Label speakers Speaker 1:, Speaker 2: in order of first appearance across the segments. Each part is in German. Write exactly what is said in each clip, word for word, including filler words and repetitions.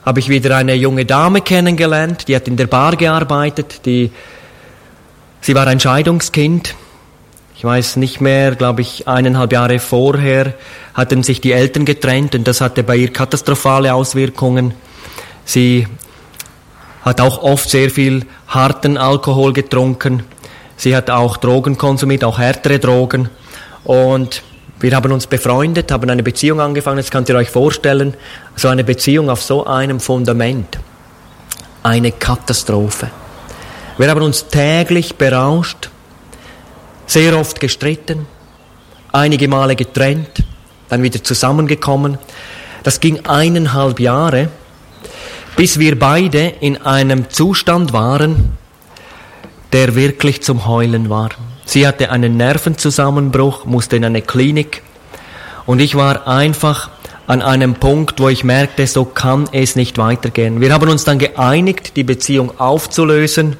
Speaker 1: habe ich wieder eine junge Dame kennengelernt, die hat in der Bar gearbeitet, die, sie war ein Scheidungskind. Ich weiß nicht mehr, glaube ich, eineinhalb Jahre vorher hatten sich die Eltern getrennt und das hatte bei ihr katastrophale Auswirkungen. Sie hat auch oft sehr viel harten Alkohol getrunken. Sie hat auch Drogen konsumiert, auch härtere Drogen. Und wir haben uns befreundet, haben eine Beziehung angefangen. Jetzt könnt ihr euch vorstellen, so eine Beziehung auf so einem Fundament. Eine Katastrophe. Wir haben uns täglich berauscht, sehr oft gestritten, einige Male getrennt, dann wieder zusammengekommen. Das ging eineinhalb Jahre, bis wir beide in einem Zustand waren, der wirklich zum Heulen war. Sie hatte einen Nervenzusammenbruch, musste in eine Klinik und ich war einfach an einem Punkt, wo ich merkte, so kann es nicht weitergehen. Wir haben uns dann geeinigt, die Beziehung aufzulösen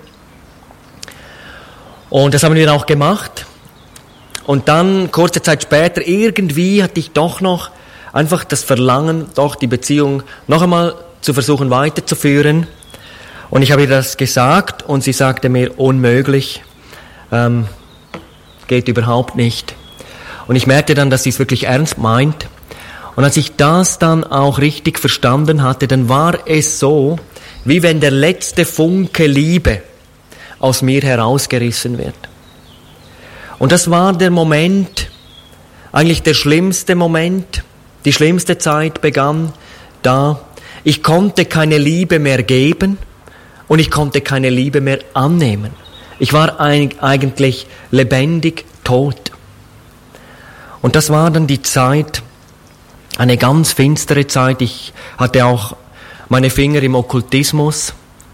Speaker 1: und das haben wir auch gemacht. Und dann, kurze Zeit später, irgendwie hatte ich doch noch einfach das Verlangen, doch die Beziehung noch einmal zu versuchen weiterzuführen. Und ich habe ihr das gesagt und sie sagte mir, unmöglich, ähm, geht überhaupt nicht. Und ich merkte dann, dass sie es wirklich ernst meint. Und als ich das dann auch richtig verstanden hatte, dann war es so, wie wenn der letzte Funke Liebe aus mir herausgerissen wird. Und das war der Moment, eigentlich der schlimmste Moment, die schlimmste Zeit begann da. Ich konnte keine Liebe mehr geben und ich konnte keine Liebe mehr annehmen. Ich war eigentlich lebendig tot. Und das war dann die Zeit, eine ganz finstere Zeit. Ich hatte auch meine Finger im Okkultismus,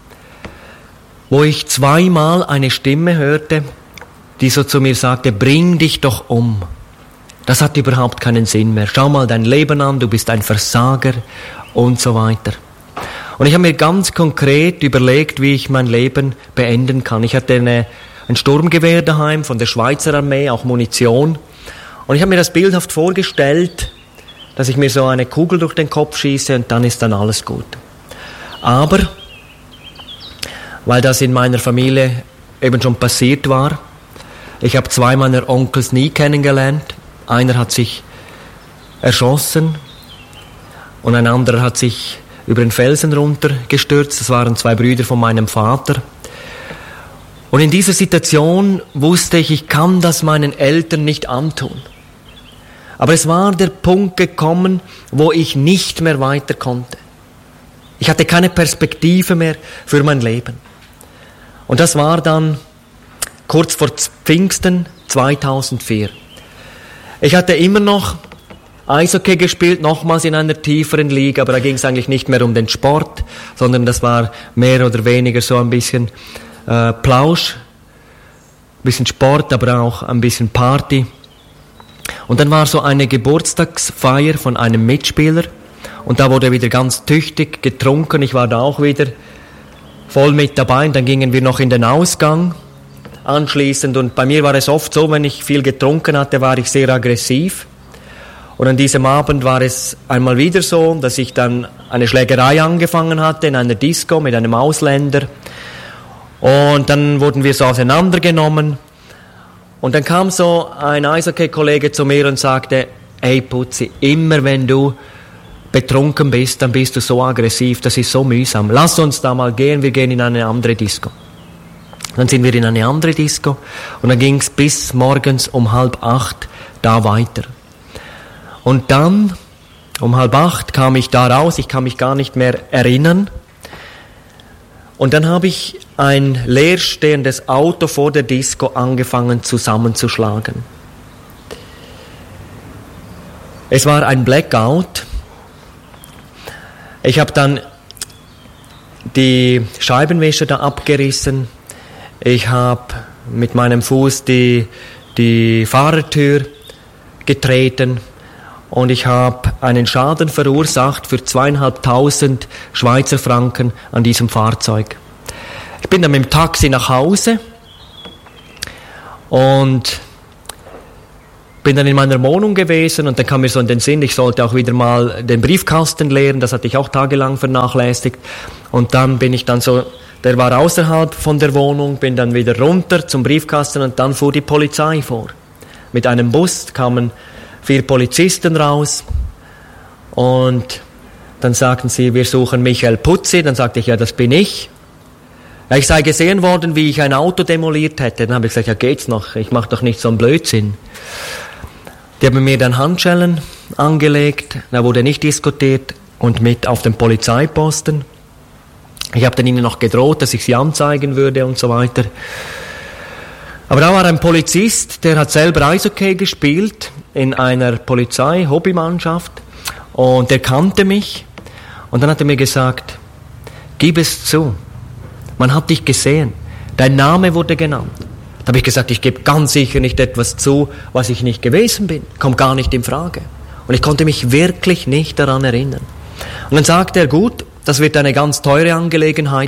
Speaker 1: wo ich zweimal eine Stimme hörte, die so zu mir sagte, bring dich doch um. Das hat überhaupt keinen Sinn mehr. Schau mal dein Leben an, du bist ein Versager und so weiter. Und ich habe mir ganz konkret überlegt, wie ich mein Leben beenden kann. Ich hatte eine, ein Sturmgewehr daheim von der Schweizer Armee, auch Munition. Und ich habe mir das bildhaft vorgestellt, dass ich mir so eine Kugel durch den Kopf schieße und dann ist dann alles gut. Aber, weil das in meiner Familie eben schon passiert war, ich habe zwei meiner Onkels nie kennengelernt. Einer hat sich erschossen und ein anderer hat sich über den Felsen runtergestürzt. Das waren zwei Brüder von meinem Vater. Und in dieser Situation wusste ich, ich kann das meinen Eltern nicht antun. Aber es war der Punkt gekommen, wo ich nicht mehr weiter konnte. Ich hatte keine Perspektive mehr für mein Leben. Und das war dann kurz vor Pfingsten zweitausendvier. Ich hatte immer noch Eishockey gespielt, nochmals in einer tieferen Liga, aber da ging es eigentlich nicht mehr um den Sport, sondern das war mehr oder weniger so ein bisschen äh, Plausch, ein bisschen Sport, aber auch ein bisschen Party. Und dann war so eine Geburtstagsfeier von einem Mitspieler und da wurde wieder ganz tüchtig getrunken. Ich war da auch wieder voll mit dabei und dann gingen wir noch in den Ausgang anschließend und bei mir war es oft so, wenn ich viel getrunken hatte, war ich sehr aggressiv. Und an diesem Abend war es einmal wieder so, dass ich dann eine Schlägerei angefangen hatte in einer Disco mit einem Ausländer. Und dann wurden wir so auseinandergenommen. Und dann kam so ein Eishockey-Kollege zu mir und sagte, hey Putzi, immer wenn du betrunken bist, dann bist du so aggressiv, das ist so mühsam. Lass uns da mal gehen, wir gehen in eine andere Disco. Dann sind wir in eine andere Disco und dann ging es bis morgens um halb acht da weiter. Und dann, um halb acht, kam ich da raus, ich kann mich gar nicht mehr erinnern. Und dann habe ich ein leerstehendes Auto vor der Disco angefangen zusammenzuschlagen. Es war ein Blackout. Ich habe dann die Scheibenwischer da abgerissen. Ich habe mit meinem Fuß die, die Fahrertür getreten. Und ich habe einen Schaden verursacht für zweieinhalbtausend Schweizer Franken an diesem Fahrzeug. Ich bin dann mit dem Taxi nach Hause und bin dann in meiner Wohnung gewesen und dann kam mir so in den Sinn, ich sollte auch wieder mal den Briefkasten leeren, das hatte ich auch tagelang vernachlässigt. Und dann bin ich dann so, der war außerhalb von der Wohnung, bin dann wieder runter zum Briefkasten und dann fuhr die Polizei vor. Mit einem Bus kamen vier Polizisten raus und dann sagten sie, wir suchen Michael Putzi. Dann sagte ich, ja, das bin ich. Ja, ich sei gesehen worden, wie ich ein Auto demoliert hätte. Dann habe ich gesagt, ja, geht's noch, ich mache doch nicht so einen Blödsinn. Die haben mir dann Handschellen angelegt, da wurde nicht diskutiert und mit auf den Polizeiposten. Ich habe dann ihnen noch gedroht, dass ich sie anzeigen würde und so weiter. Aber da war ein Polizist, der hat selber Eishockey gespielt in einer Polizei-Hobbymannschaft und der kannte mich und dann hat er mir gesagt, gib es zu, man hat dich gesehen, dein Name wurde genannt. Da habe ich gesagt, ich gebe ganz sicher nicht etwas zu, was ich nicht gewesen bin, kommt gar nicht in Frage. Und ich konnte mich wirklich nicht daran erinnern. Und dann sagte er, gut, das wird eine ganz teure Angelegenheit.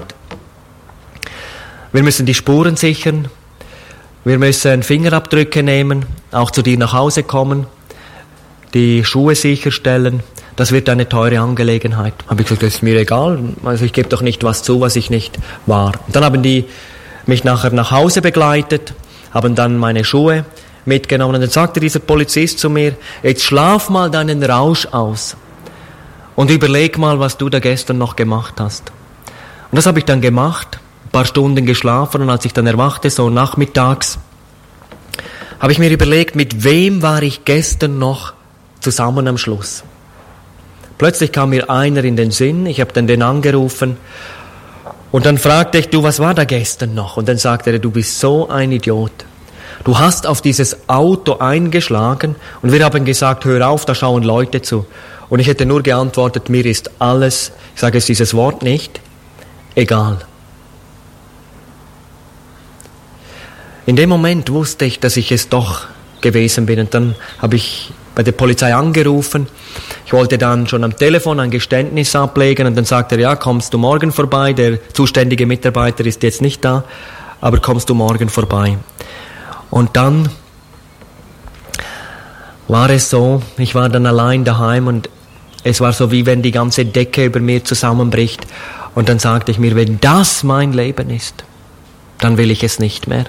Speaker 1: Wir müssen die Spuren sichern. Wir müssen Fingerabdrücke nehmen, auch zu dir nach Hause kommen, die Schuhe sicherstellen. Das wird eine teure Angelegenheit. Habe ich gesagt, das ist mir egal. Also ich gebe doch nicht was zu, was ich nicht war. Und dann haben die mich nachher nach Hause begleitet, haben dann meine Schuhe mitgenommen. Und dann sagte dieser Polizist zu mir, jetzt schlaf mal deinen Rausch aus und überleg mal, was du da gestern noch gemacht hast. Und das habe ich dann gemacht, ein paar Stunden geschlafen und als ich dann erwachte, so nachmittags, habe ich mir überlegt, mit wem war ich gestern noch zusammen am Schluss. Plötzlich kam mir einer in den Sinn, ich habe dann den angerufen und dann fragte ich, du, was war da gestern noch? Und dann sagte er, du bist so ein Idiot. Du hast auf dieses Auto eingeschlagen und wir haben gesagt, hör auf, da schauen Leute zu. Und ich hätte nur geantwortet, mir ist alles, ich sage jetzt dieses Wort nicht, egal. In dem Moment wusste ich, dass ich es doch gewesen bin und dann habe ich bei der Polizei angerufen. Ich wollte dann schon am Telefon ein Geständnis ablegen und dann sagte er, ja, kommst du morgen vorbei, der zuständige Mitarbeiter ist jetzt nicht da, aber kommst du morgen vorbei. Und dann war es so, ich war dann allein daheim und es war so, wie wenn die ganze Decke über mir zusammenbricht. Und dann sagte ich mir, wenn das mein Leben ist, dann will ich es nicht mehr.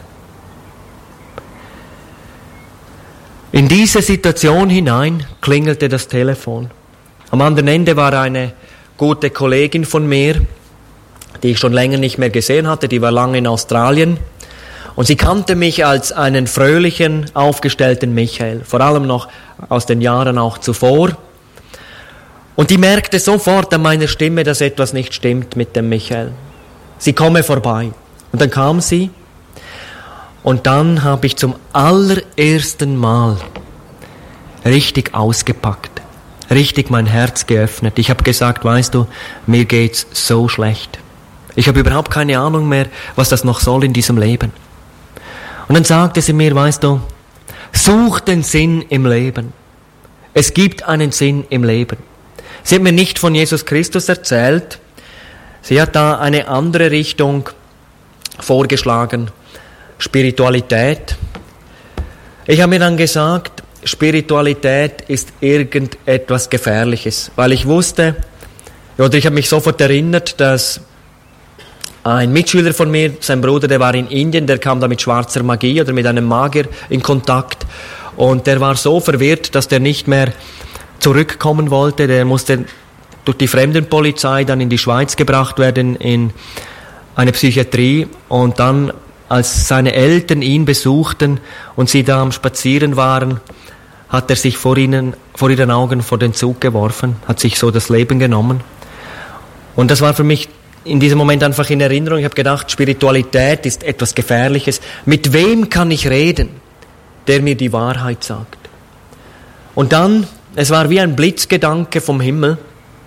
Speaker 1: In diese Situation hinein klingelte das Telefon. Am anderen Ende war eine gute Kollegin von mir, die ich schon länger nicht mehr gesehen hatte, die war lange in Australien. Und sie kannte mich als einen fröhlichen, aufgestellten Michael, vor allem noch aus den Jahren auch zuvor. Und die merkte sofort an meiner Stimme, dass etwas nicht stimmt mit dem Michael. Sie komme vorbei. Und dann kam sie. Und dann habe ich zum allerersten Mal richtig ausgepackt, richtig mein Herz geöffnet. Ich habe gesagt, weißt du, mir geht's so schlecht. Ich habe überhaupt keine Ahnung mehr, was das noch soll in diesem Leben. Und dann sagte sie mir, weißt du, such den Sinn im Leben. Es gibt einen Sinn im Leben. Sie hat mir nicht von Jesus Christus erzählt. Sie hat da eine andere Richtung vorgeschlagen. Spiritualität. Ich habe mir dann gesagt, Spiritualität ist irgendetwas Gefährliches, weil ich wusste, oder ich habe mich sofort erinnert, dass ein Mitschüler von mir, sein Bruder, der war in Indien, der kam da mit schwarzer Magie oder mit einem Magier in Kontakt und der war so verwirrt, dass der nicht mehr zurückkommen wollte, der musste durch die Fremdenpolizei dann in die Schweiz gebracht werden, in eine Psychiatrie und dann als seine Eltern ihn besuchten und sie da am Spazieren waren, hat er sich vor ihnen, vor ihren Augen vor den Zug geworfen, hat sich so das Leben genommen. Und das war für mich in diesem Moment einfach in Erinnerung. Ich habe gedacht, Spiritualität ist etwas Gefährliches. Mit wem kann ich reden, der mir die Wahrheit sagt? Und dann, es war wie ein Blitzgedanke vom Himmel,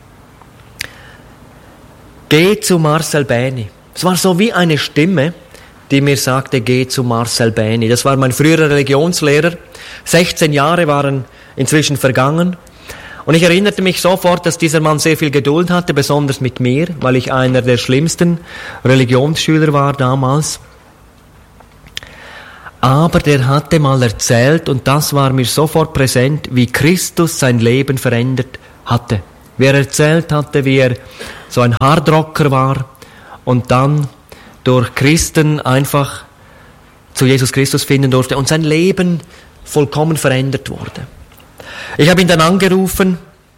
Speaker 1: geh zu Marcel Bäni. Es war so wie eine Stimme, die mir sagte, geh zu Marcel Bäni. Das war mein früherer Religionslehrer. sechzehn Jahre waren inzwischen vergangen. Und ich erinnerte mich sofort, dass dieser Mann sehr viel Geduld hatte, besonders mit mir, weil ich einer der schlimmsten Religionsschüler war damals. aber der hatte mal erzählt, und das war mir sofort präsent, wie Christus sein Leben verändert hatte. Wie er erzählt hatte, wie er so ein Hardrocker war und dann durch Christen einfach zu Jesus Christus finden durfte und sein Leben vollkommen verändert wurde. Ich habe ihn dann angerufen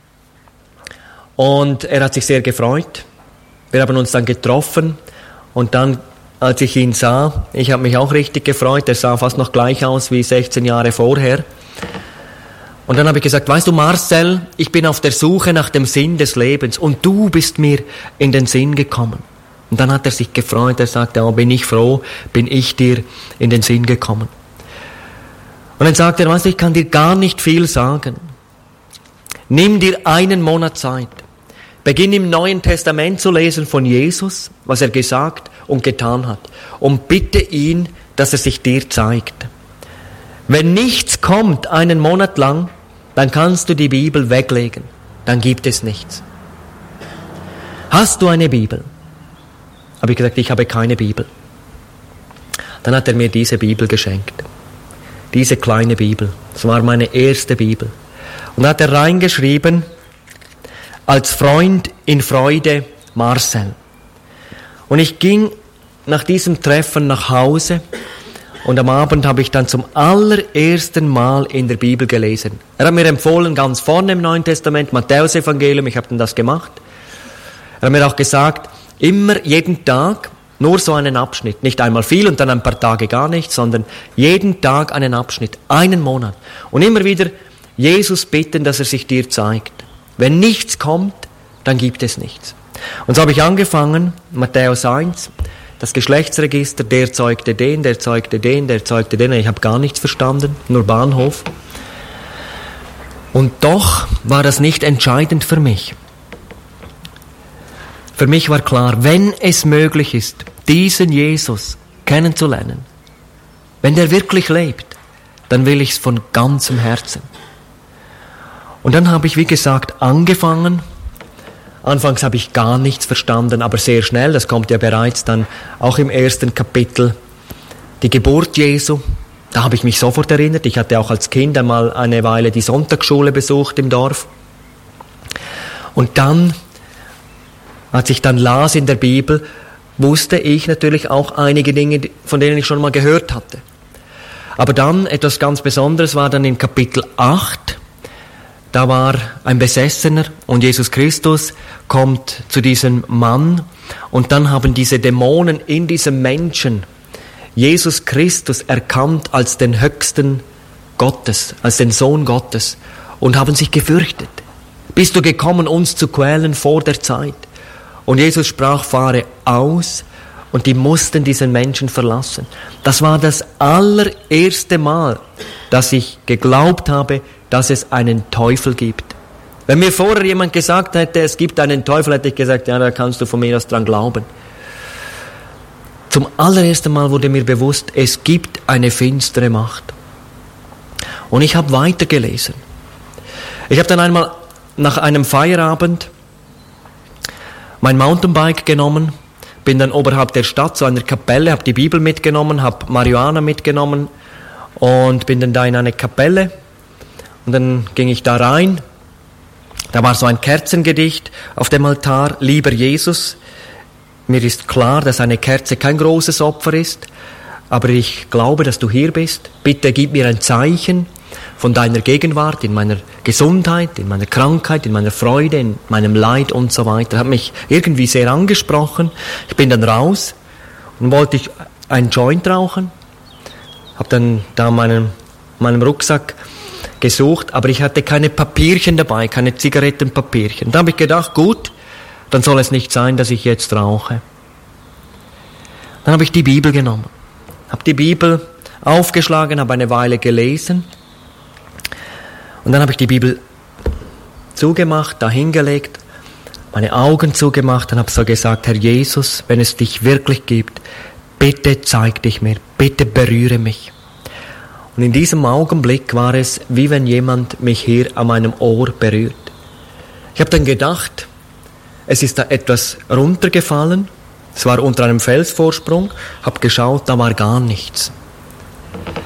Speaker 1: und er hat sich sehr gefreut. Wir haben uns dann getroffen und dann, als ich ihn sah, ich habe mich auch richtig gefreut, er sah fast noch gleich aus wie sechzehn Jahre vorher. Und dann habe ich gesagt, weißt du Marcel, ich bin auf der Suche nach dem Sinn des Lebens und du bist mir in den Sinn gekommen. Und dann hat er sich gefreut, er sagte, oh, bin ich froh, bin ich dir in den Sinn gekommen. Und dann sagt er, weißt du, ich kann dir gar nicht viel sagen. Nimm dir einen Monat Zeit. Beginn im Neuen Testament zu lesen von Jesus, was er gesagt und getan hat. Und bitte ihn, dass er sich dir zeigt. Wenn nichts kommt einen Monat lang, dann kannst du die Bibel weglegen. Dann gibt es nichts. Hast du eine Bibel? Habe ich gesagt, ich habe keine Bibel. Dann hat er mir diese Bibel geschenkt. Diese kleine Bibel. Das war meine erste Bibel. Und da hat er reingeschrieben, als Freund in Freude, Marcel. Und ich ging nach diesem Treffen nach Hause und am Abend habe ich dann zum allerersten Mal in der Bibel gelesen. Er hat mir empfohlen, ganz vorne im Neuen Testament, Matthäus-Evangelium, ich habe dann das gemacht. Er hat mir auch gesagt, immer, jeden Tag, nur so einen Abschnitt. Nicht einmal viel und dann ein paar Tage gar nichts, sondern jeden Tag einen Abschnitt, einen Monat. Und immer wieder Jesus bitten, dass er sich dir zeigt. Wenn nichts kommt, dann gibt es nichts. Und so habe ich angefangen, Matthäus eins, das Geschlechtsregister, der zeugte den, der zeugte den, der zeugte den. Ich habe gar nichts verstanden, nur Bahnhof. Und doch war das nicht entscheidend für mich. Für mich war klar, wenn es möglich ist, diesen Jesus kennenzulernen, wenn der wirklich lebt, dann will ich es von ganzem Herzen. Und dann habe ich, wie gesagt, angefangen. Anfangs habe ich gar nichts verstanden, aber sehr schnell, das kommt ja bereits dann auch im ersten Kapitel, die Geburt Jesu. Da habe ich mich sofort erinnert. Ich hatte auch als Kind einmal eine Weile die Sonntagsschule besucht im Dorf. Und dann, als ich dann las in der Bibel, wusste ich natürlich auch einige Dinge, von denen ich schon mal gehört hatte. Aber dann, etwas ganz Besonderes war dann in Kapitel acht, da war ein Besessener und Jesus Christus kommt zu diesem Mann und dann haben diese Dämonen in diesem Menschen Jesus Christus erkannt als den Höchsten Gottes, als den Sohn Gottes und haben sich gefürchtet. Bist du gekommen, uns zu quälen vor der Zeit? Und Jesus sprach, fahre aus, und die mussten diesen Menschen verlassen. Das war das allererste Mal, dass ich geglaubt habe, dass es einen Teufel gibt. Wenn mir vorher jemand gesagt hätte, es gibt einen Teufel, hätte ich gesagt, ja, da kannst du von mir aus dran glauben. Zum allerersten Mal wurde mir bewusst, es gibt eine finstere Macht. Und ich habe weitergelesen. Ich habe dann einmal nach einem Feierabend mein Mountainbike genommen, bin dann oberhalb der Stadt zu einer Kapelle, habe die Bibel mitgenommen, habe Marihuana mitgenommen und bin dann da in eine Kapelle. Und dann ging ich da rein, da war so ein Kerzengedicht auf dem Altar, lieber Jesus, mir ist klar, dass eine Kerze kein großes Opfer ist, aber ich glaube, dass du hier bist. Bitte gib mir ein Zeichen von deiner Gegenwart in meiner Gesundheit, in meiner Krankheit, in meiner Freude, in meinem Leid und so weiter. Das hat mich irgendwie sehr angesprochen. Ich bin dann raus und wollte ich einen Joint rauchen, habe dann da meinen, meinem Rucksack gesucht, aber ich hatte keine Papierchen dabei, keine Zigarettenpapierchen. Da habe ich gedacht, gut, dann soll es nicht sein, dass ich jetzt rauche. Dann habe ich die Bibel genommen, habe die Bibel aufgeschlagen, habe eine Weile gelesen und dann habe ich die Bibel zugemacht, dahingelegt, meine Augen zugemacht und habe so gesagt, Herr Jesus, wenn es dich wirklich gibt, bitte zeig dich mir, bitte berühre mich. Und in diesem Augenblick war es, wie wenn jemand mich hier an meinem Ohr berührt. Ich habe dann gedacht, es ist da etwas runtergefallen, es war unter einem Felsvorsprung, habe geschaut, da war gar nichts.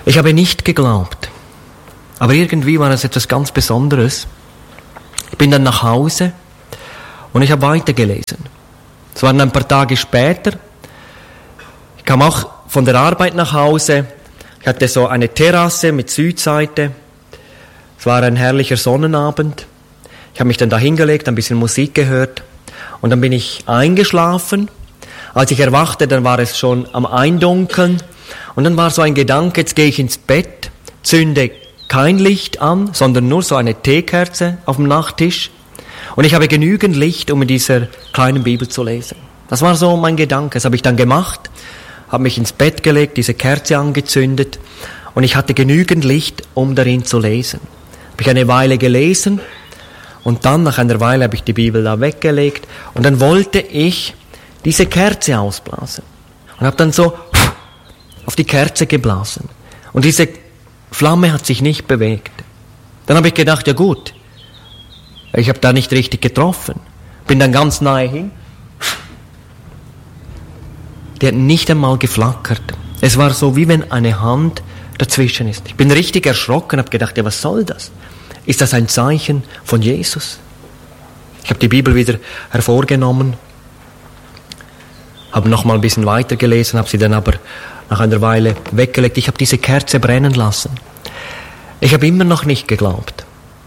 Speaker 1: Ich habe nicht geglaubt. Aber irgendwie war es etwas ganz Besonderes. Ich bin dann nach Hause und ich habe weitergelesen. Es waren ein paar Tage später. Ich kam auch von der Arbeit nach Hause. Ich hatte so eine Terrasse mit Südseite. Es war ein herrlicher Sonnenabend. Ich habe mich dann da hingelegt, ein bisschen Musik gehört und dann bin ich eingeschlafen. Als ich erwachte, dann war es schon am Eindunkeln und dann war so ein Gedanke, jetzt gehe ich ins Bett, zünde kein Licht an, sondern nur so eine Teekerze auf dem Nachttisch und ich habe genügend Licht, um in dieser kleinen Bibel zu lesen. Das war so mein Gedanke. Das habe ich dann gemacht, habe mich ins Bett gelegt, diese Kerze angezündet und ich hatte genügend Licht, um darin zu lesen. Habe ich eine Weile gelesen und dann nach einer Weile habe ich die Bibel da weggelegt und dann wollte ich diese Kerze ausblasen und habe dann so auf die Kerze geblasen und diese Flamme hat sich nicht bewegt. Dann habe ich gedacht, ja gut, ich habe da nicht richtig getroffen. Bin dann ganz nahe hin. Die hat nicht einmal geflackert. Es war so, wie wenn eine Hand dazwischen ist. Ich bin richtig erschrocken, habe gedacht, ja, was soll das? Ist das ein Zeichen von Jesus? Ich habe die Bibel wieder hervorgenommen, habe noch mal ein bisschen weitergelesen, habe sie dann aber nach einer Weile weggelegt. Ich habe diese Kerze brennen lassen. Ich habe immer noch nicht geglaubt.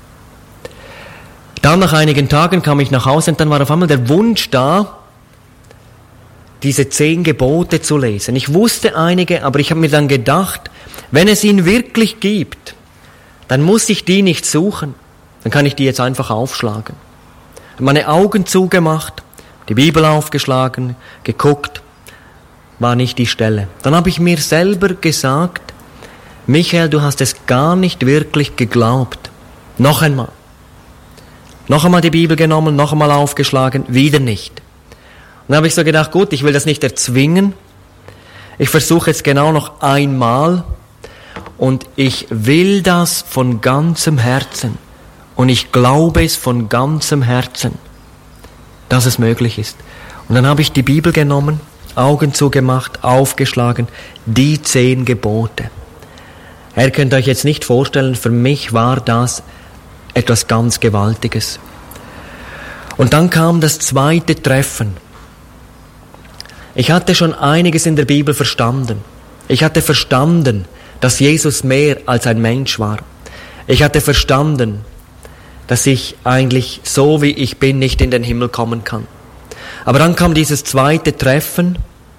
Speaker 1: Dann nach einigen Tagen kam ich nach Hause und dann war auf einmal der Wunsch da, diese zehn Gebote zu lesen. Ich wusste einige, aber ich habe mir dann gedacht, wenn es ihn wirklich gibt, dann muss ich die nicht suchen. Dann kann ich die jetzt einfach aufschlagen. Ich habe meine Augen zugemacht, die Bibel aufgeschlagen, geguckt, war nicht die Stelle. Dann habe ich mir selber gesagt, Michael, du hast es gar nicht wirklich geglaubt. Noch einmal. Noch einmal die Bibel genommen, noch einmal aufgeschlagen, wieder nicht. Und dann habe ich so gedacht, gut, ich will das nicht erzwingen. Ich versuche es genau noch einmal und ich will das von ganzem Herzen. Und ich glaube es von ganzem Herzen, dass es möglich ist. Und dann habe ich die Bibel genommen, Augen zugemacht, aufgeschlagen, die zehn Gebote. Ihr könnt euch jetzt nicht vorstellen, für mich war das etwas ganz Gewaltiges. Und dann kam das zweite Treffen. Ich hatte schon einiges in der Bibel verstanden. Ich hatte verstanden, dass Jesus mehr als ein Mensch war. Ich hatte verstanden, dass ich eigentlich so wie ich bin nicht in den Himmel kommen kann. Aber dann kam dieses zweite Treffen.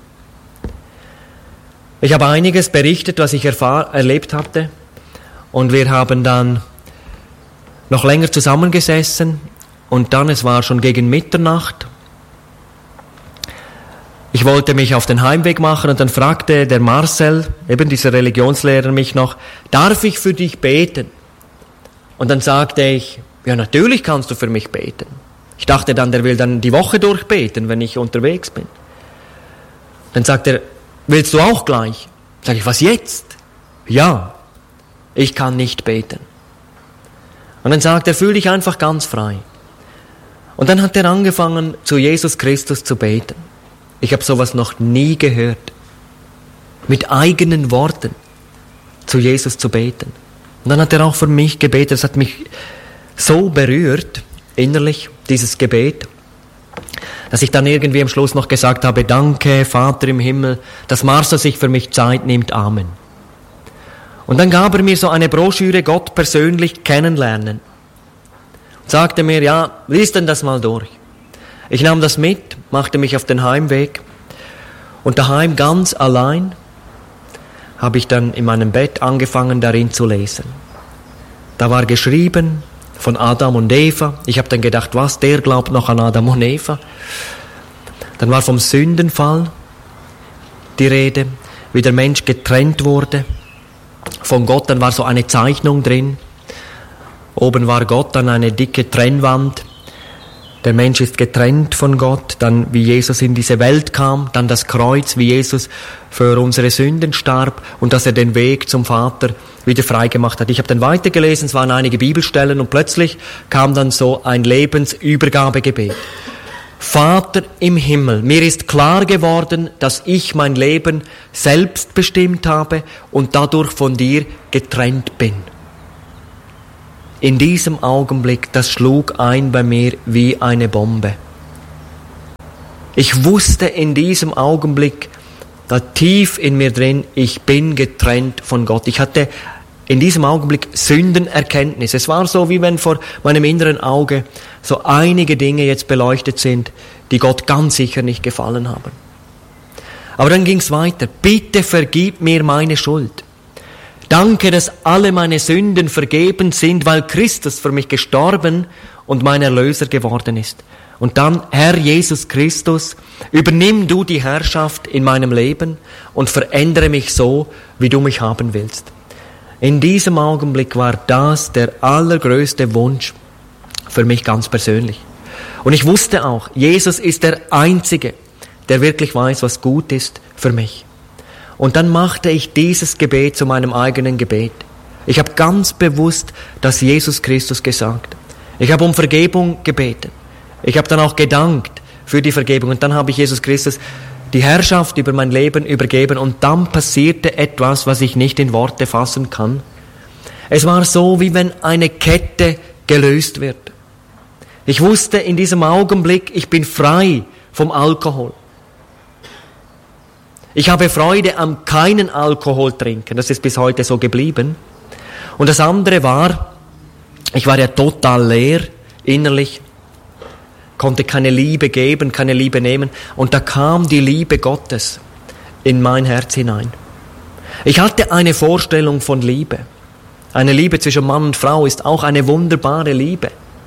Speaker 1: Ich habe einiges berichtet, was ich erfahr- erlebt hatte. Und wir haben dann noch länger zusammengesessen. Und dann, es war schon gegen Mitternacht. Ich wollte mich auf den Heimweg machen und dann fragte der Marcel, eben dieser Religionslehrer, mich noch, darf ich für dich beten? Und dann sagte ich, ja, natürlich kannst du für mich beten. Ich dachte dann, der will dann die Woche durchbeten, wenn ich unterwegs bin. Dann sagt er, willst du auch gleich? Sag ich, was jetzt? Ja, ich kann nicht beten. Und dann sagt er, fühl dich einfach ganz frei. Und dann hat er angefangen, zu Jesus Christus zu beten. Ich habe sowas noch nie gehört. Mit eigenen Worten zu Jesus zu beten. Und dann hat er auch für mich gebetet. Das hat mich so berührt, innerlich, dieses Gebet, dass ich dann irgendwie am Schluss noch gesagt habe, danke, Vater im Himmel, dass Marcel sich für mich Zeit nimmt. Amen. Und dann gab er mir so eine Broschüre, Gott persönlich kennenlernen. Und sagte mir, ja, lies denn das mal durch. Ich nahm das mit, machte mich auf den Heimweg und daheim ganz allein habe ich dann in meinem Bett angefangen, darin zu lesen. Da war geschrieben von Adam und Eva. Ich habe dann gedacht, was, der glaubt noch an Adam und Eva? Dann war vom Sündenfall die Rede, wie der Mensch getrennt wurde von Gott. Dann war so eine Zeichnung drin. Oben war Gott, dann eine dicke Trennwand. Der Mensch ist getrennt von Gott, dann wie Jesus in diese Welt kam, dann das Kreuz, wie Jesus für unsere Sünden starb und dass er den Weg zum Vater wieder freigemacht hat. Ich habe dann weitergelesen, es waren einige Bibelstellen und plötzlich kam dann so ein Lebensübergabegebet. Vater im Himmel, mir ist klar geworden, dass ich mein Leben selbst bestimmt habe und dadurch von dir getrennt bin. In diesem Augenblick, das schlug ein bei mir wie eine Bombe. Ich wusste in diesem Augenblick, da tief in mir drin, ich bin getrennt von Gott. Ich hatte in diesem Augenblick Sündenerkenntnis. Es war so, wie wenn vor meinem inneren Auge so einige Dinge jetzt beleuchtet sind, die Gott ganz sicher nicht gefallen haben. Aber dann ging es weiter. Bitte vergib mir meine Schuld. Danke, dass alle meine Sünden vergeben sind, weil Christus für mich gestorben und mein Erlöser geworden ist. Und dann, Herr Jesus Christus, übernimm du die Herrschaft in meinem Leben und verändere mich so, wie du mich haben willst. In diesem Augenblick war das der allergrößte Wunsch für mich ganz persönlich. Und ich wusste auch, Jesus ist der Einzige, der wirklich weiß, was gut ist für mich. Und dann machte ich dieses Gebet zu meinem eigenen Gebet. Ich habe ganz bewusst das Jesus Christus gesagt. Ich habe um Vergebung gebeten. Ich habe dann auch gedankt für die Vergebung. Und dann habe ich Jesus Christus die Herrschaft über mein Leben übergeben und dann passierte etwas, was ich nicht in Worte fassen kann. Es war so, wie wenn eine Kette gelöst wird. Ich wusste in diesem Augenblick, ich bin frei vom Alkohol. Ich habe Freude am keinen Alkohol trinken, das ist bis heute so geblieben. Und das andere war, ich war ja total leer innerlich, konnte keine Liebe geben, keine Liebe nehmen. Und da kam die Liebe Gottes in mein Herz hinein. Ich hatte eine Vorstellung von Liebe. Eine Liebe zwischen Mann und Frau ist auch eine wunderbare Liebe.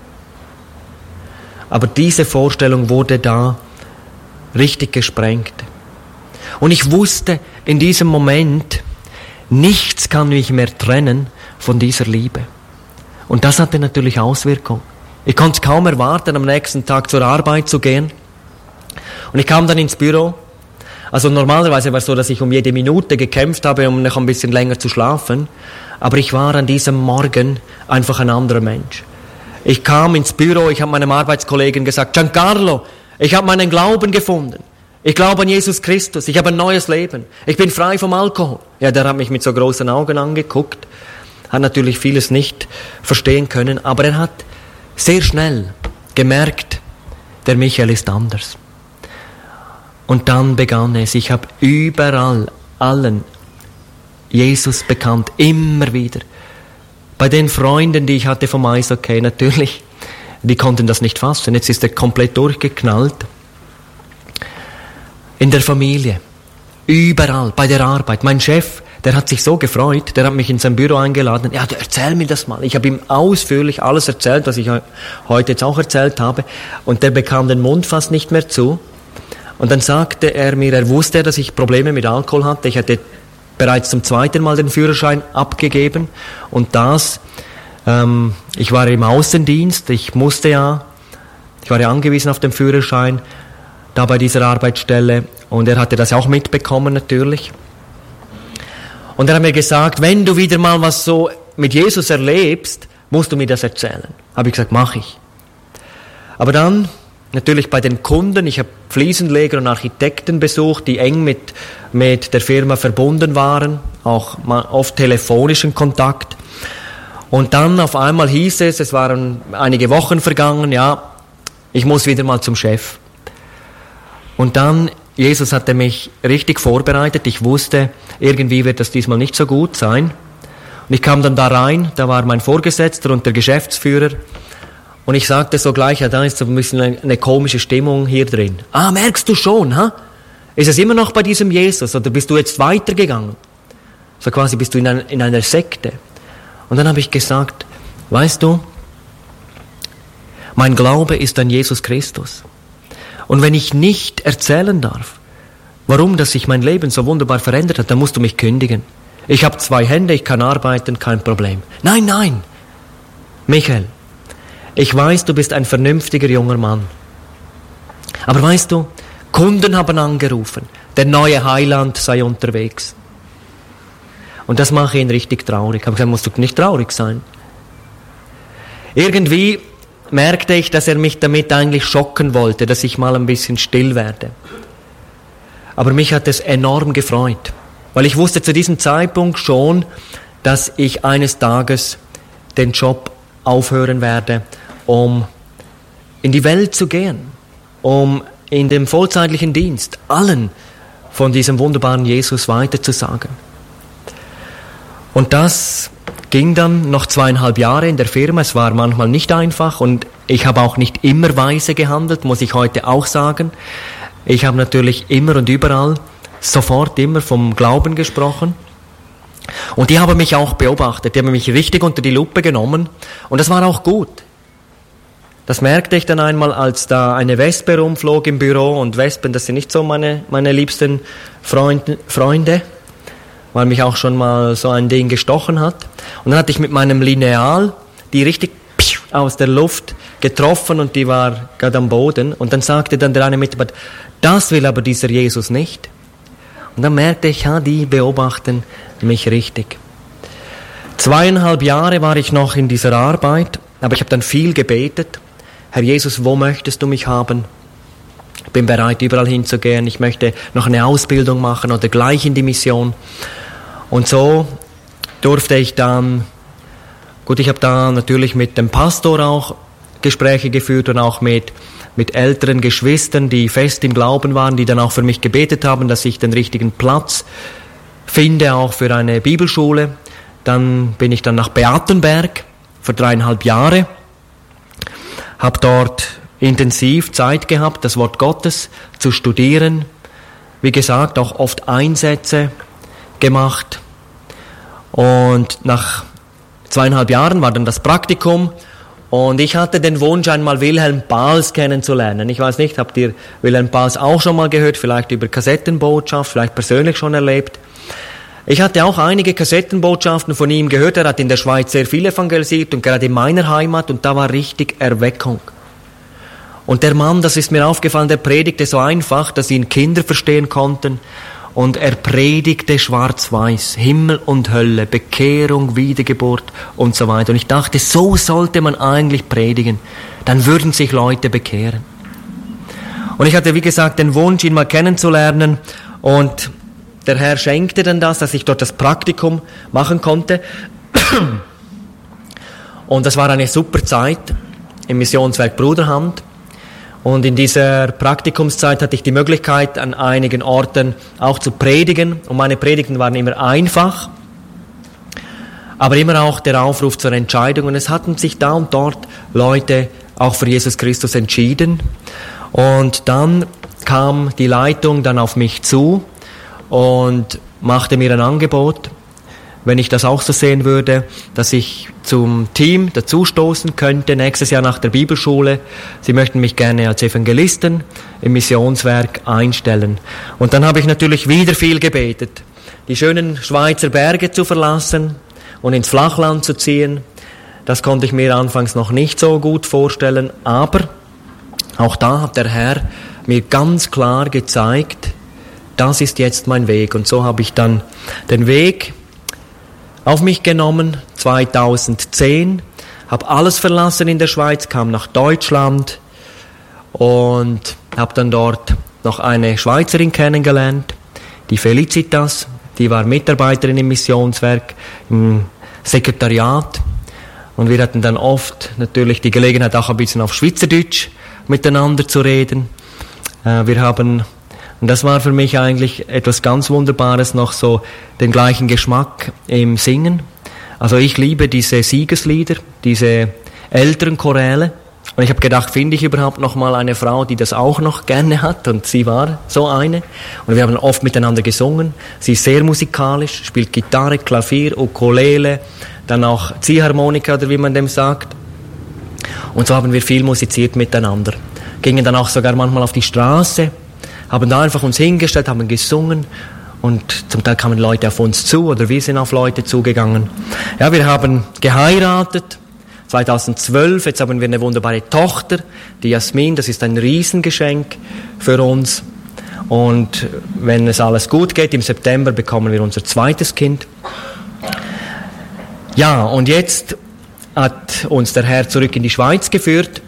Speaker 1: Aber diese Vorstellung wurde da richtig gesprengt. Und ich wusste in diesem Moment, nichts kann mich mehr trennen von dieser Liebe. Und das hatte natürlich Auswirkungen. Ich konnte es kaum erwarten, am nächsten Tag zur Arbeit zu gehen. Und ich kam dann ins Büro. Also normalerweise war es so, dass ich um jede Minute gekämpft habe, um noch ein bisschen länger zu schlafen. Aber ich war an diesem Morgen einfach ein anderer Mensch. Ich kam ins Büro, ich habe meinem Arbeitskollegen gesagt, Giancarlo, ich habe meinen Glauben gefunden. Ich glaube an Jesus Christus, ich habe ein neues Leben. Ich bin frei vom Alkohol. Ja, der hat mich mit so großen Augen angeguckt. Hat natürlich vieles nicht verstehen können, aber er hat sehr schnell gemerkt, der Michael ist anders. Und dann begann es, ich habe überall allen Jesus bekannt, immer wieder. Bei den Freunden, die ich hatte vom Eishockey, natürlich, die konnten das nicht fassen. Jetzt ist er komplett durchgeknallt. In der Familie, überall, bei der Arbeit. Mein Chef, der hat sich so gefreut, der hat mich in sein Büro eingeladen. Ja, erzähl mir das mal. Ich habe ihm ausführlich alles erzählt, was ich heute jetzt auch erzählt habe. Und der bekam den Mund fast nicht mehr zu. Und dann sagte er mir, er wusste, dass ich Probleme mit Alkohol hatte. Ich hatte bereits zum zweiten Mal den Führerschein abgegeben. Und das, ähm, ich war im Außendienst, ich musste ja, ich war ja angewiesen auf den Führerschein, da bei dieser Arbeitsstelle. Und er hatte das auch mitbekommen natürlich. Und er hat mir gesagt, wenn du wieder mal was so mit Jesus erlebst, musst du mir das erzählen. Habe ich gesagt, mache ich. Aber dann, natürlich bei den Kunden, ich habe Fliesenleger und Architekten besucht, die eng mit, mit der Firma verbunden waren, auch oft telefonischen Kontakt. Und dann auf einmal hieß es, es waren einige Wochen vergangen, ja, ich muss wieder mal zum Chef. Und dann, Jesus hatte mich richtig vorbereitet. Ich wusste, irgendwie wird das diesmal nicht so gut sein. Und ich kam dann da rein, da war mein Vorgesetzter und der Geschäftsführer. Und ich sagte so gleich, ja, da ist so ein bisschen eine, eine komische Stimmung hier drin. Ah, merkst du schon, ha? Ist es immer noch bei diesem Jesus oder bist du jetzt weitergegangen? So quasi bist du in, ein, in einer Sekte. Und dann habe ich gesagt, weißt du, mein Glaube ist an Jesus Christus. Und wenn ich nicht erzählen darf, warum dass sich mein Leben so wunderbar verändert hat, dann musst du mich kündigen. Ich habe zwei Hände, ich kann arbeiten, kein Problem. Nein, nein, Michael, ich weiß, du bist ein vernünftiger junger Mann. Aber weißt du, Kunden haben angerufen, der neue Heiland sei unterwegs. Und das mache ihn richtig traurig. Ich habe gesagt, musst du nicht traurig sein. Irgendwie merkte ich, dass er mich damit eigentlich schocken wollte, dass ich mal ein bisschen still werde. Aber mich hat es enorm gefreut, weil ich wusste zu diesem Zeitpunkt schon, dass ich eines Tages den Job aufhören werde, um in die Welt zu gehen, um in dem vollzeitlichen Dienst allen von diesem wunderbaren Jesus weiterzusagen. Und das ging dann noch zweieinhalb Jahre in der Firma. Es war manchmal nicht einfach und ich habe auch nicht immer weise gehandelt, muss ich heute auch sagen. Ich habe natürlich immer und überall sofort immer vom Glauben gesprochen. Und die haben mich auch beobachtet, die haben mich richtig unter die Lupe genommen und das war auch gut. Das merkte ich dann einmal, als da eine Wespe rumflog im Büro und Wespen, das sind nicht so meine, meine liebsten Freund, Freunde, weil mich auch schon mal so ein Ding gestochen hat. Und dann hatte ich mit meinem Lineal die richtig aus der Luft getroffen und die war gerade am Boden und dann sagte dann der eine Mitarbeiter, das will aber dieser Jesus nicht. Und dann merkte ich, ja, die beobachten mich richtig. Zweieinhalb Jahre war ich noch in dieser Arbeit, aber ich habe dann viel gebetet. Herr Jesus, wo möchtest du mich haben? Ich bin bereit, überall hinzugehen. Ich möchte noch eine Ausbildung machen oder gleich in die Mission. Und so durfte ich dann, gut, ich habe da natürlich mit dem Pastor auch Gespräche geführt und auch mit mit älteren Geschwistern, die fest im Glauben waren, die dann auch für mich gebetet haben, dass ich den richtigen Platz finde, auch für eine Bibelschule. Dann bin ich dann nach Beatenberg für dreieinhalb Jahre, habe dort intensiv Zeit gehabt, das Wort Gottes zu studieren. Wie gesagt, auch oft Einsätze gemacht. Und nach zweieinhalb Jahren war dann das Praktikum. Und ich hatte den Wunsch, einmal Wilhelm Pahls kennenzulernen. Ich weiß nicht, habt ihr Wilhelm Pahls auch schon mal gehört? Vielleicht über Kassettenbotschaft, vielleicht persönlich schon erlebt. Ich hatte auch einige Kassettenbotschaften von ihm gehört. Er hat in der Schweiz sehr viel evangelisiert und gerade in meiner Heimat. Und da war richtig Erweckung. Und der Mann, das ist mir aufgefallen, der predigte so einfach, dass ihn Kinder verstehen konnten. Und er predigte schwarz-weiß, Himmel und Hölle, Bekehrung, Wiedergeburt und so weiter. Und ich dachte, so sollte man eigentlich predigen. Dann würden sich Leute bekehren. Und ich hatte, wie gesagt, den Wunsch, ihn mal kennenzulernen. Und der Herr schenkte dann das, dass ich dort das Praktikum machen konnte. Und das war eine super Zeit im Missionswerk Bruderhand. Und in dieser Praktikumszeit hatte ich die Möglichkeit, an einigen Orten auch zu predigen. Und meine Predigten waren immer einfach, aber immer auch der Aufruf zur Entscheidung. Und es hatten sich da und dort Leute auch für Jesus Christus entschieden. Und dann kam die Leitung dann auf mich zu und machte mir ein Angebot, wenn ich das auch so sehen würde, dass ich zum Team dazustoßen könnte, nächstes Jahr nach der Bibelschule. Sie möchten mich gerne als Evangelisten im Missionswerk einstellen. Und dann habe ich natürlich wieder viel gebetet, die schönen Schweizer Berge zu verlassen und ins Flachland zu ziehen. Das konnte ich mir anfangs noch nicht so gut vorstellen, aber auch da hat der Herr mir ganz klar gezeigt, das ist jetzt mein Weg. Und so habe ich dann den Weg auf mich genommen, zweitausendzehn, habe alles verlassen in der Schweiz, kam nach Deutschland und habe dann dort noch eine Schweizerin kennengelernt, die Felicitas, die war Mitarbeiterin im Missionswerk, im Sekretariat und wir hatten dann oft natürlich die Gelegenheit, auch ein bisschen auf Schweizerdeutsch miteinander zu reden. Wir haben Und das war für mich eigentlich etwas ganz Wunderbares, noch so den gleichen Geschmack im Singen. Also ich liebe diese Siegeslieder, diese älteren Choräle. Und ich habe gedacht, finde ich überhaupt noch mal eine Frau, die das auch noch gerne hat? Und sie war so eine. Und wir haben oft miteinander gesungen. Sie ist sehr musikalisch, spielt Gitarre, Klavier, Ukulele, dann auch Ziehharmonika oder wie man dem sagt. Und so haben wir viel musiziert miteinander. Gingen dann auch sogar manchmal auf die Straße, haben da einfach uns hingestellt, haben gesungen und zum Teil kamen Leute auf uns zu oder wir sind auf Leute zugegangen. Ja, wir haben geheiratet, zweitausendzwölf, jetzt haben wir eine wunderbare Tochter, die Jasmin, das ist ein Riesengeschenk für uns. Und wenn es alles gut geht, im September bekommen wir unser zweites Kind. Ja, und jetzt hat uns der Herr zurück in die Schweiz geführt.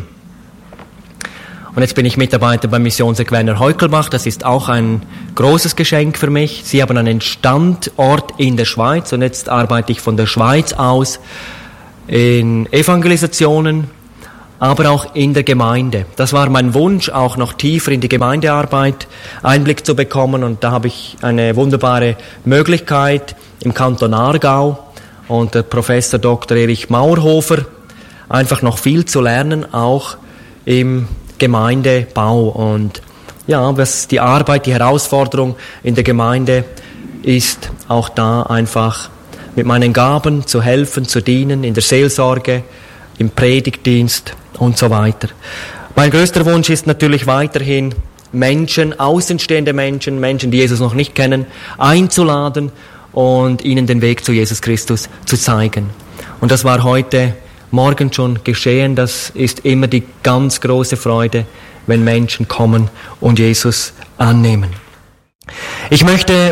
Speaker 1: Und jetzt bin ich Mitarbeiter beim Missionswerk Werner Heukelbach. Das ist auch ein großes Geschenk für mich. Sie haben einen Standort in der Schweiz und jetzt arbeite ich von der Schweiz aus in Evangelisationen, aber auch in der Gemeinde. Das war mein Wunsch, auch noch tiefer in die Gemeindearbeit Einblick zu bekommen. Und da habe ich eine wunderbare Möglichkeit im Kanton Aargau und der Professor Doktor Erich Mauerhofer, einfach noch viel zu lernen, auch im Gemeindebau. Und ja, was die Arbeit, die Herausforderung in der Gemeinde ist, auch da einfach mit meinen Gaben zu helfen, zu dienen, in der Seelsorge, im Predigtdienst und so weiter. Mein größter Wunsch ist natürlich weiterhin, Menschen, außenstehende Menschen, Menschen, die Jesus noch nicht kennen, einzuladen und ihnen den Weg zu Jesus Christus zu zeigen. Und das war heute Morgen schon geschehen. Das ist immer die ganz große Freude, wenn Menschen kommen und Jesus annehmen. Ich möchte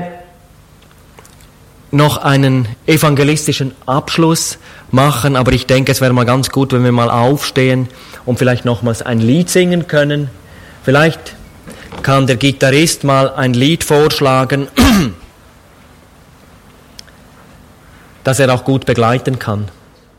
Speaker 1: noch einen evangelistischen Abschluss machen, aber ich denke, es wäre mal ganz gut, wenn wir mal aufstehen und vielleicht nochmals ein Lied singen können. Vielleicht kann der Gitarrist mal ein Lied vorschlagen, das er auch gut begleiten kann.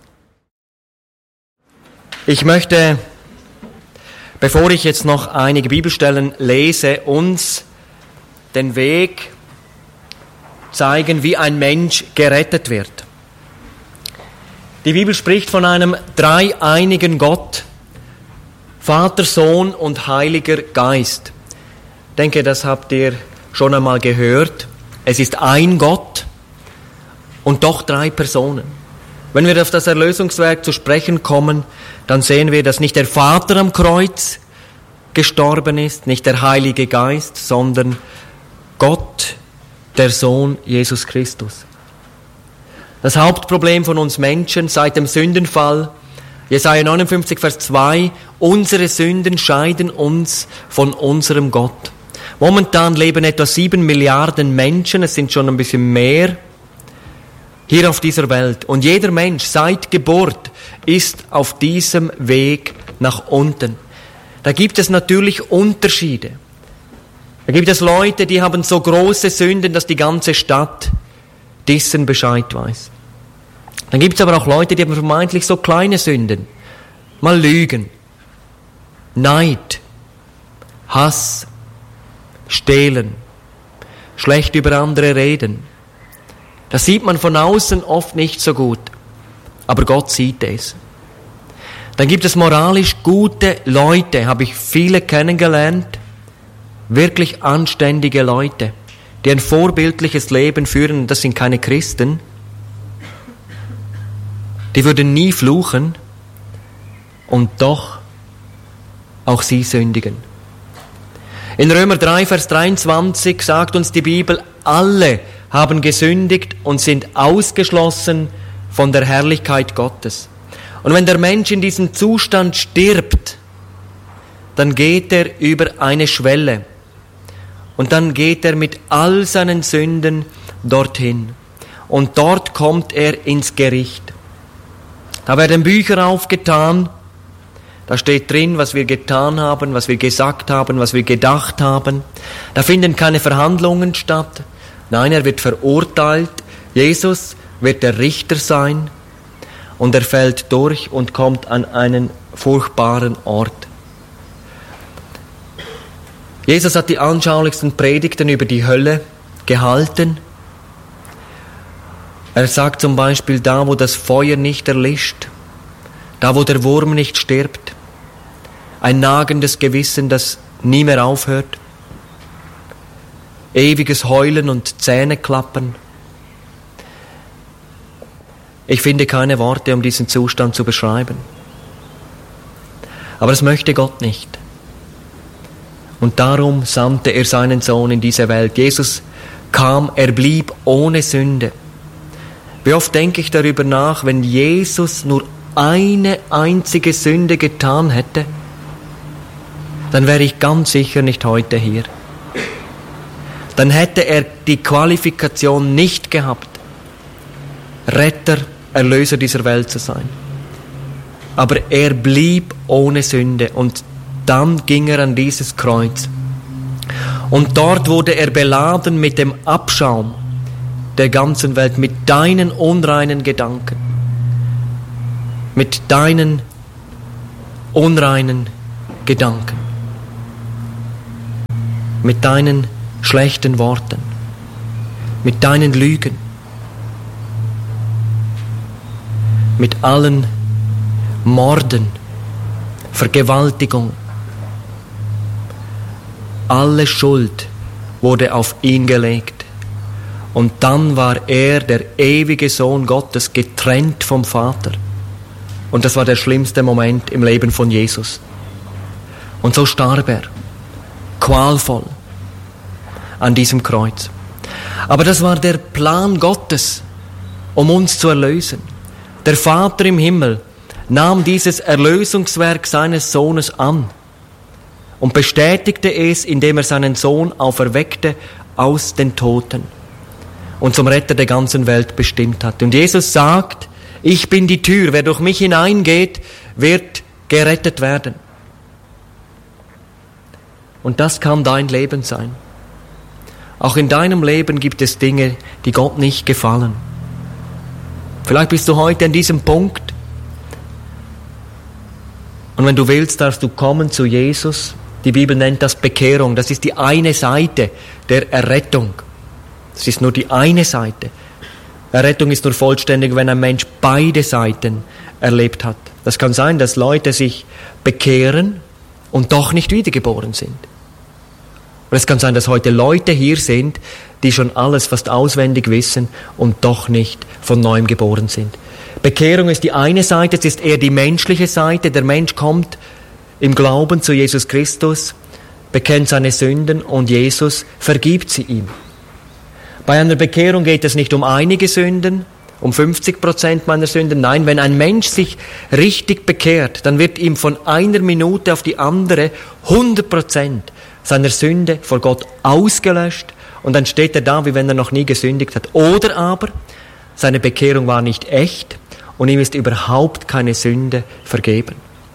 Speaker 1: Ich möchte, bevor ich jetzt noch einige Bibelstellen lese, uns den Weg zeigen, wie ein Mensch gerettet wird. Die Bibel spricht von einem dreieinigen Gott, Vater, Sohn und Heiliger Geist. Ich denke, das habt ihr schon einmal gehört. Es ist ein Gott und doch drei Personen. Wenn wir auf das Erlösungswerk zu sprechen kommen, dann sehen wir, dass nicht der Vater am Kreuz gestorben ist, nicht der Heilige Geist, sondern Gott, der Sohn Jesus Christus. Das Hauptproblem von uns Menschen seit dem Sündenfall, Jesaja neunundfünfzig, Vers zwei, unsere Sünden scheiden uns von unserem Gott. Momentan leben etwa sieben Milliarden Menschen, es sind schon ein bisschen mehr, hier auf dieser Welt. Und jeder Mensch seit Geburt ist auf diesem Weg nach unten. Da gibt es natürlich Unterschiede. Da gibt es Leute, die haben so große Sünden, dass die ganze Stadt dessen Bescheid weiß. Dann gibt es aber auch Leute, die haben vermeintlich so kleine Sünden. Mal Lügen, Neid, Hass, Stehlen, schlecht über andere reden. Das sieht man von außen oft nicht so gut, aber Gott sieht es. Dann gibt es moralisch gute Leute, habe ich viele kennengelernt, wirklich anständige Leute, die ein vorbildliches Leben führen, das sind keine Christen. Die würden nie fluchen und doch auch sie sündigen. In Römer drei, Vers dreiundzwanzig sagt uns die Bibel, alle haben gesündigt und sind ausgeschlossen von der Herrlichkeit Gottes. Und wenn der Mensch in diesem Zustand stirbt, dann geht er über eine Schwelle. Und dann geht er mit all seinen Sünden dorthin. Und dort kommt er ins Gericht. Da werden Bücher aufgetan. Da steht drin, was wir getan haben, was wir gesagt haben, was wir gedacht haben. Da finden keine Verhandlungen statt. Nein, er wird verurteilt. Jesus wird der Richter sein. Und er fällt durch und kommt an einen furchtbaren Ort. Jesus hat die anschaulichsten Predigten über die Hölle gehalten. Er sagt zum Beispiel, da wo das Feuer nicht erlischt, da wo der Wurm nicht stirbt, ein nagendes Gewissen, das nie mehr aufhört, ewiges Heulen und Zähneklappern. Ich finde keine Worte, um diesen Zustand zu beschreiben. Aber das möchte Gott nicht. Und darum sandte er seinen Sohn in diese Welt. Jesus kam, er blieb ohne Sünde. Wie oft denke ich darüber nach, wenn Jesus nur eine einzige Sünde getan hätte, dann wäre ich ganz sicher nicht heute hier. Dann hätte er die Qualifikation nicht gehabt, Retter, Erlöser dieser Welt zu sein. aber er blieb ohne Sünde. Und dann ging er an dieses Kreuz. Und dort wurde er beladen mit dem Abschaum der ganzen Welt, mit deinen unreinen Gedanken, mit deinen unreinen Gedanken, mit deinen schlechten Worten, mit deinen Lügen, mit allen Morden, Vergewaltigungen. Alle Schuld wurde auf ihn gelegt. Und dann war er, der ewige Sohn Gottes, getrennt vom Vater. Und das war der schlimmste Moment im Leben von Jesus. Und so starb er, qualvoll, an diesem Kreuz. Aber das war der Plan Gottes, um uns zu erlösen. Der Vater im Himmel nahm dieses Erlösungswerk seines Sohnes an und bestätigte es, indem er seinen Sohn auferweckte aus den Toten und zum Retter der ganzen Welt bestimmt hat. Und Jesus sagt, ich bin die Tür, wer durch mich hineingeht, wird gerettet werden. Und das kann dein Leben sein. Auch in deinem Leben gibt es Dinge, die Gott nicht gefallen. Vielleicht bist du heute an diesem Punkt. Und wenn du willst, darfst du kommen zu Jesus. Die Bibel nennt das Bekehrung. Das ist die eine Seite der Errettung. Das ist nur die eine Seite. Errettung ist nur vollständig, wenn ein Mensch beide Seiten erlebt hat. Das kann sein, dass Leute sich bekehren und doch nicht wiedergeboren sind. Und es kann sein, dass heute Leute hier sind, die schon alles fast auswendig wissen und doch nicht von neuem geboren sind. Bekehrung ist die eine Seite, es ist eher die menschliche Seite. Der Mensch kommt im Glauben zu Jesus Christus, bekennt seine Sünden und Jesus vergibt sie ihm. Bei einer Bekehrung geht es nicht um einige Sünden, um fünfzig Prozent meiner Sünden. Nein, wenn ein Mensch sich richtig bekehrt, dann wird ihm von einer Minute auf die andere hundert Prozent seiner Sünde vor Gott ausgelöscht und dann steht er da, wie wenn er noch nie gesündigt hat. Oder aber seine Bekehrung war nicht echt und ihm ist überhaupt keine Sünde vergeben.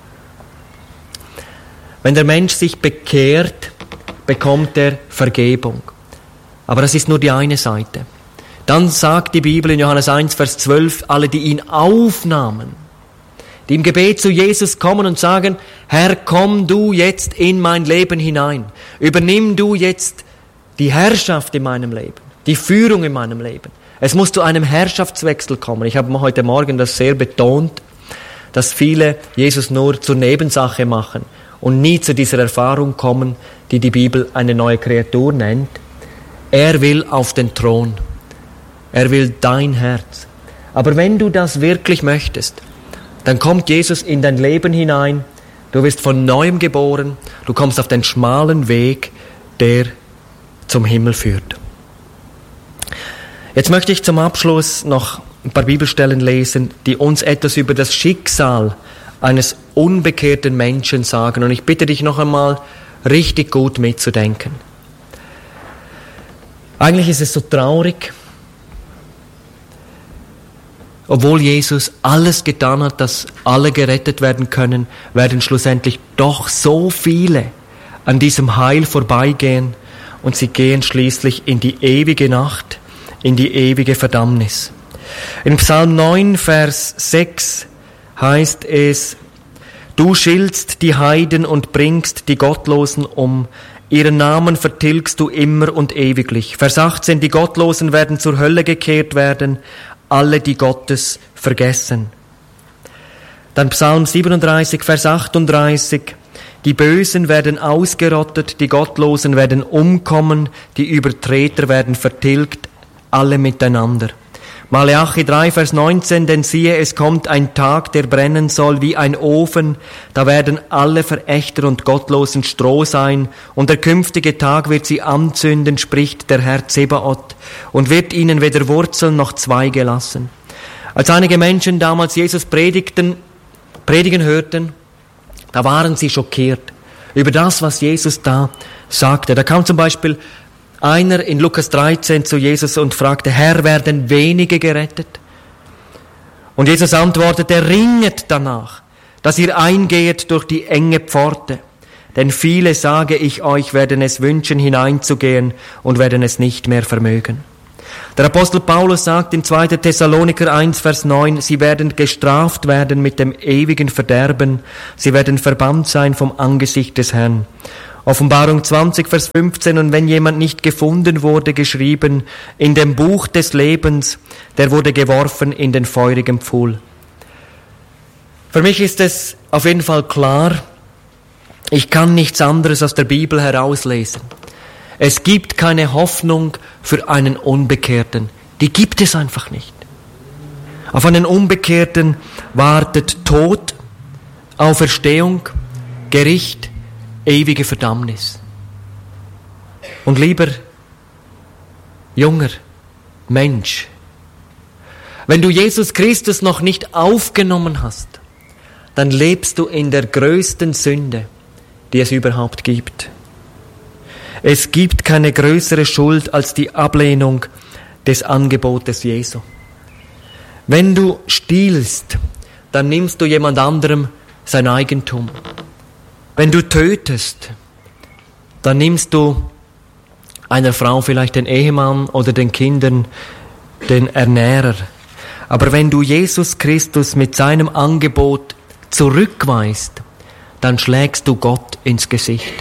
Speaker 1: Wenn der Mensch sich bekehrt, bekommt er Vergebung. Aber das ist nur die eine Seite. Dann sagt die Bibel in Johannes eins, Vers zwölf, alle, die ihn aufnahmen, die im Gebet zu Jesus kommen und sagen, Herr, komm du jetzt in mein Leben hinein. Übernimm du jetzt die Herrschaft in meinem Leben, die Führung in meinem Leben. Es muss zu einem Herrschaftswechsel kommen. Ich habe heute Morgen das sehr betont, dass viele Jesus nur zur Nebensache machen und nie zu dieser Erfahrung kommen, die die Bibel eine neue Kreatur nennt. Er will auf den Thron. Er will dein Herz. Aber wenn du das wirklich möchtest, dann kommt Jesus in dein Leben hinein, du wirst von Neuem geboren, du kommst auf den schmalen Weg, der zum Himmel führt. Jetzt möchte ich zum Abschluss noch ein paar Bibelstellen lesen, die uns etwas über das Schicksal eines unbekehrten Menschen sagen. Und ich bitte dich noch einmal, richtig gut mitzudenken. Eigentlich ist es so traurig, obwohl Jesus alles getan hat, dass alle gerettet werden können, werden schlussendlich doch so viele an diesem Heil vorbeigehen und sie gehen schließlich in die ewige Nacht, in die ewige Verdammnis. In Psalm neun, Vers sechs heißt es, du schiltst die Heiden und bringst die Gottlosen um. Ihren Namen vertilgst du immer und ewiglich. Vers achtzehn, die Gottlosen werden zur Hölle gekehrt werden, alle, die Gottes vergessen. Dann Psalm siebenunddreißig, Vers achtunddreißig, die Bösen werden ausgerottet, die Gottlosen werden umkommen, die Übertreter werden vertilgt, alle miteinander. Maleachi drei, Vers neunzehn, denn siehe, es kommt ein Tag, der brennen soll wie ein Ofen, da werden alle Verächter und Gottlosen Stroh sein, und der künftige Tag wird sie anzünden, spricht der Herr Zebaoth, und wird ihnen weder Wurzeln noch Zweige lassen. Als einige Menschen damals Jesus predigten, predigen hörten, da waren sie schockiert über das, was Jesus da sagte. Da kam zum Beispiel einer in Lukas dreizehn zu Jesus und fragte, Herr, werden wenige gerettet? Und Jesus antwortete, ringet danach, dass ihr eingehet durch die enge Pforte. Denn viele, sage ich euch, werden es wünschen, hineinzugehen und werden es nicht mehr vermögen. Der Apostel Paulus sagt in zweiter Thessaloniker eins, Vers neun, sie werden gestraft werden mit dem ewigen Verderben, sie werden verbannt sein vom Angesicht des Herrn. Offenbarung zwanzig, Vers fünfzehn, und wenn jemand nicht gefunden wurde, geschrieben, in dem Buch des Lebens, der wurde geworfen in den feurigen Pfuhl. Für mich ist es auf jeden Fall klar, ich kann nichts anderes aus der Bibel herauslesen. Es gibt keine Hoffnung für einen Unbekehrten. Die gibt es einfach nicht. Auf einen Unbekehrten wartet Tod, Auferstehung, Gericht, ewige Verdammnis. Und lieber junger Mensch, wenn du Jesus Christus noch nicht aufgenommen hast, dann lebst du in der größten Sünde, die es überhaupt gibt. Es gibt keine größere Schuld als die Ablehnung des Angebotes Jesu. Wenn du stiehlst, dann nimmst du jemand anderem sein Eigentum. Wenn du tötest, dann nimmst du einer Frau vielleicht den Ehemann oder den Kindern den Ernährer. Aber wenn du Jesus Christus mit seinem Angebot zurückweist, dann schlägst du Gott ins Gesicht.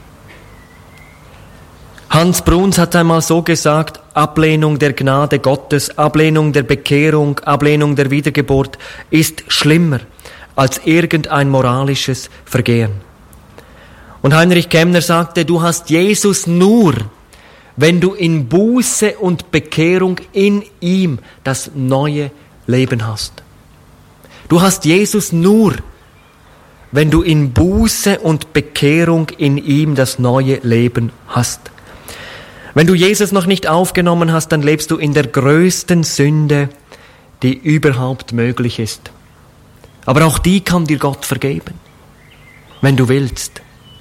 Speaker 1: Hans Bruns hat einmal so gesagt, Ablehnung der Gnade Gottes, Ablehnung der Bekehrung, Ablehnung der Wiedergeburt ist schlimmer als irgendein moralisches Vergehen. Und Heinrich Kemner sagte, du hast Jesus nur, wenn du in Buße und Bekehrung in ihm das neue Leben hast. Du hast Jesus nur, wenn du in Buße und Bekehrung in ihm das neue Leben hast. Wenn du Jesus noch nicht aufgenommen hast, dann lebst du in der größten Sünde, die überhaupt möglich ist. Aber auch die kann dir Gott vergeben, wenn du willst.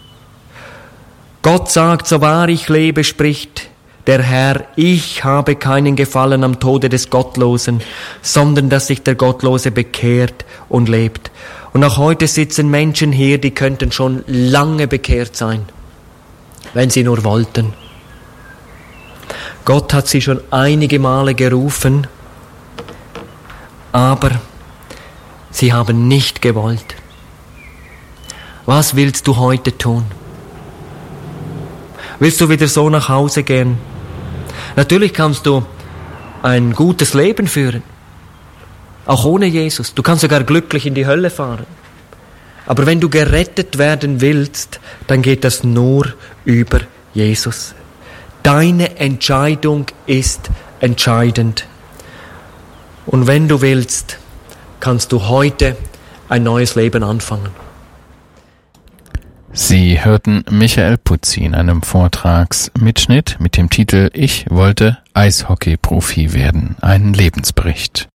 Speaker 1: Gott sagt, so wahr ich lebe, spricht der Herr, ich habe keinen Gefallen am Tode des Gottlosen, sondern dass sich der Gottlose bekehrt und lebt. Und auch heute sitzen Menschen hier, die könnten schon lange bekehrt sein, wenn sie nur wollten. Gott hat sie schon einige Male gerufen, aber sie haben nicht gewollt. Was willst du heute tun? Willst du wieder so nach Hause gehen? Natürlich kannst du ein gutes Leben führen, auch ohne Jesus. Du kannst sogar glücklich in die Hölle fahren. Aber wenn du gerettet werden willst, dann geht das nur über Jesus. Deine Entscheidung ist entscheidend. Und wenn du willst, kannst du heute ein neues Leben anfangen.
Speaker 2: Sie hörten Michael Putzi in einem Vortragsmitschnitt mit dem Titel Ich wollte Eishockey-Profi werden. Ein Lebensbericht.